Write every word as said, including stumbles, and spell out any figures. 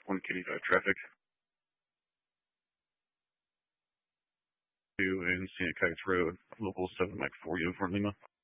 one Kitty five traffic. Two in Saint Kites Road, local seven Mike four Uniform Lima.